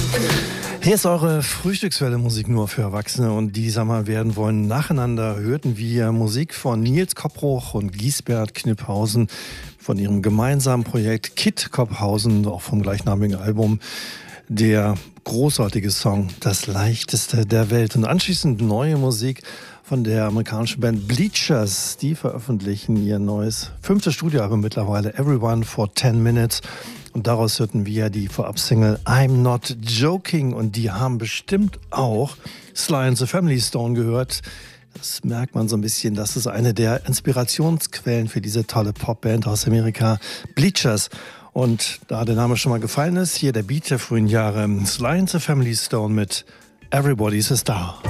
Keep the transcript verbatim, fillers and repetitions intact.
Hier ist eure Frühstückswelle Musik nur für Erwachsene und die Sommer werden wollen. Nacheinander hörten wir Musik von Nils Koppruch und Giesbert Kniphausen von ihrem gemeinsamen Projekt Kid Kopphausen, auch vom gleichnamigen Album. Der großartige Song Das Leichteste der Welt. Und anschließend neue Musik von der amerikanischen Band Bleachers. Die veröffentlichen ihr neues fünftes Studioalbum mittlerweile, Everyone for ten minutes. Und daraus hörten wir die Vorab-Single I'm Not Joking. Und die haben bestimmt auch Sly and the Family Stone gehört. Das merkt man so ein bisschen. Das ist eine der Inspirationsquellen für diese tolle Popband aus Amerika, Bleachers. Und da der Name schon mal gefallen ist, hier der Beat der frühen Jahre, Sly and the Family Stone mit Everybody's a Star.